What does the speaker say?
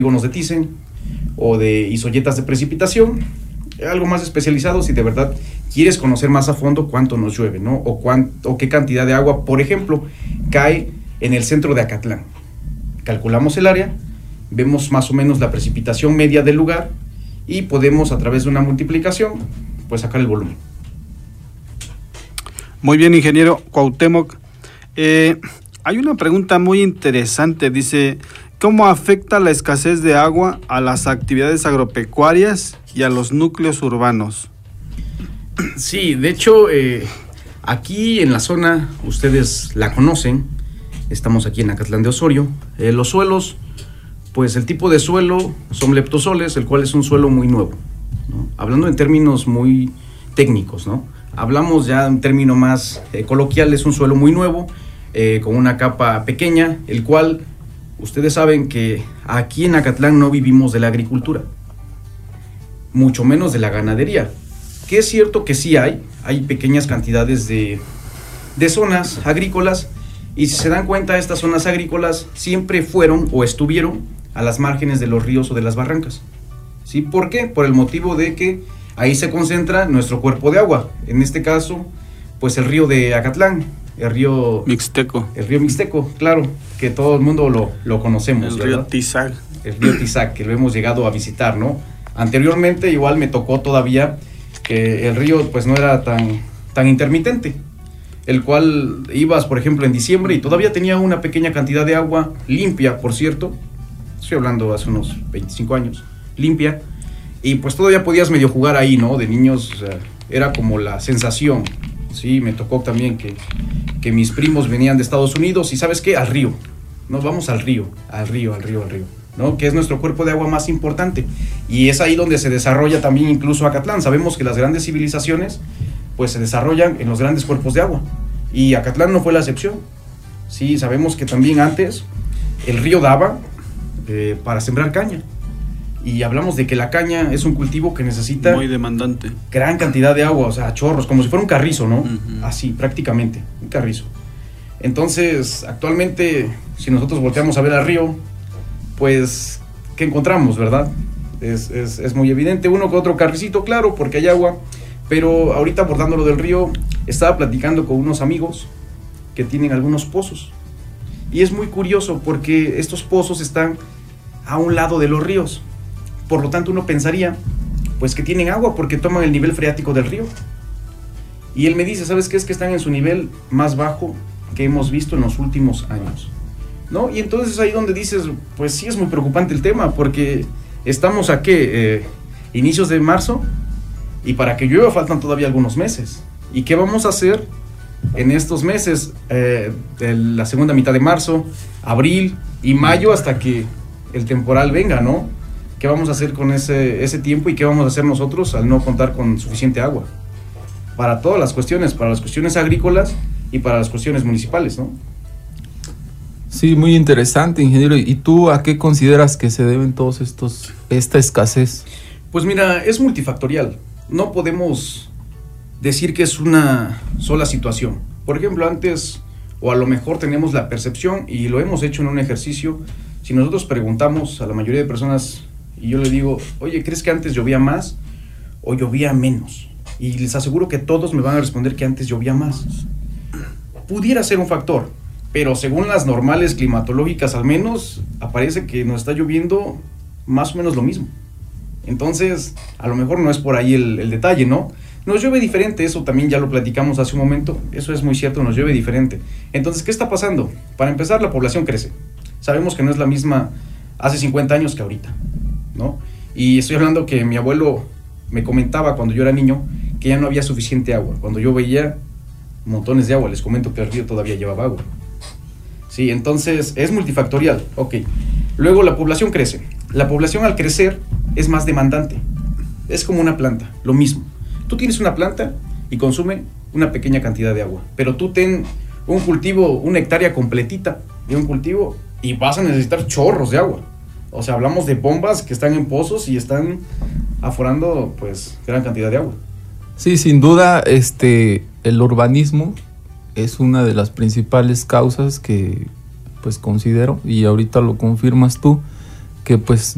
polígonos de Thyssen o de isoyetas de precipitación, algo más especializado si de verdad quieres conocer más a fondo cuánto nos llueve, ¿no? O qué cantidad de agua, por ejemplo, cae en el centro de Acatlán. Calculamos el área, vemos más o menos la precipitación media del lugar y podemos, a través de una multiplicación, pues sacar el volumen. Muy bien, ingeniero Cuauhtémoc. Hay una pregunta muy interesante, dice: ¿cómo afecta la escasez de agua a las actividades agropecuarias y a los núcleos urbanos? Sí, de hecho, aquí en la zona, ustedes la conocen, estamos aquí en Acatlán de Osorio. Los suelos, pues el tipo de suelo son leptosoles, el cual es un suelo muy nuevo, ¿no? Hablando en términos muy técnicos, ¿no? Hablamos ya en término más coloquial, es un suelo muy nuevo, con una capa pequeña, el cual ustedes saben que aquí en Acatlán no vivimos de la agricultura, mucho menos de la ganadería, que es cierto que sí hay pequeñas cantidades de zonas agrícolas, y si se dan cuenta, estas zonas agrícolas siempre fueron o estuvieron a las márgenes de los ríos o de las barrancas, ¿sí? ¿Por qué? Por el motivo de que ahí se concentra nuestro cuerpo de agua, en este caso, pues el río de Acatlán, el río Mixteco. El río Mixteco, claro, que todo el mundo lo conocemos. El ¿verdad? río Tizac. El río Tizac, que lo hemos llegado a visitar, ¿no? Anteriormente igual me tocó todavía que el río pues no era tan intermitente, el cual ibas, por ejemplo, en diciembre y todavía tenía una pequeña cantidad de agua limpia, por cierto, estoy hablando hace unos 25 años, limpia, y pues todavía podías medio jugar ahí, ¿no? De niños, o sea, era como la sensación. Sí, me tocó también que mis primos venían de Estados Unidos y ¿sabes qué? Al río, nos vamos al río, ¿no? Que es nuestro cuerpo de agua más importante, y es ahí donde se desarrolla también incluso Acatlán. Sabemos que las grandes civilizaciones pues se desarrollan en los grandes cuerpos de agua, y Acatlán no fue la excepción. Sí, sabemos que también antes el río daba para sembrar caña, y hablamos de que la caña es un cultivo que necesita muy demandante, gran cantidad de agua, o sea, chorros, como si fuera un carrizo, ¿no? Uh-huh. Así, prácticamente, un carrizo. Entonces, actualmente, si nosotros volteamos a ver al río, pues, ¿qué encontramos, verdad? Es muy evidente, uno que otro carricito, claro, porque hay agua, pero ahorita, abordando lo del río, estaba platicando con unos amigos que tienen algunos pozos, y es muy curioso porque estos pozos están a un lado de los ríos. Por lo tanto, uno pensaría pues que tienen agua porque toman el nivel freático del río. Y él me dice, ¿sabes qué? Es que están en su nivel más bajo que hemos visto en los últimos años, ¿no? Y entonces ahí donde dices, pues sí es muy preocupante el tema, porque estamos a ¿qué? Inicios de marzo, y para que llueva faltan todavía algunos meses. ¿Y qué vamos a hacer en estos meses? De la segunda mitad de marzo, abril y mayo, hasta que el temporal venga, ¿no? ¿Qué vamos a hacer con ese tiempo, y qué vamos a hacer nosotros al no contar con suficiente agua? Para todas las cuestiones, para las cuestiones agrícolas y para las cuestiones municipales, ¿no? Sí, muy interesante, ingeniero. ¿Y tú a qué consideras que se deben esta escasez? Pues mira, es multifactorial. No podemos decir que es una sola situación. Por ejemplo, antes, o a lo mejor tenemos la percepción, y lo hemos hecho en un ejercicio, si nosotros preguntamos a la mayoría de personas, y yo le digo, oye, ¿crees que antes llovía más o llovía menos? Y les aseguro que todos me van a responder que antes llovía más. Pudiera ser un factor, pero según las normales climatológicas al menos, aparece que nos está lloviendo más o menos lo mismo. Entonces, a lo mejor no es por ahí el detalle, ¿no? Nos llueve diferente, eso también ya lo platicamos hace un momento, eso es muy cierto, nos llueve diferente. Entonces, ¿qué está pasando? Para empezar, la población crece. Sabemos que no es la misma hace 50 años que ahorita, ¿no? Y estoy hablando que mi abuelo me comentaba cuando yo era niño que ya no había suficiente agua. Cuando yo veía montones de agua, les comento que el río todavía llevaba agua. Sí, entonces es multifactorial, ok. Luego la población crece. La población al crecer es más demandante. Es como una planta, lo mismo. Tú tienes una planta y consume una pequeña cantidad de agua, pero tú ten un cultivo, una hectárea completita de un cultivo, y vas a necesitar chorros de agua. O sea, hablamos de bombas que están en pozos y están aforando pues gran cantidad de agua. Sí, sin duda, el urbanismo es una de las principales causas que pues considero, y ahorita lo confirmas tú, que pues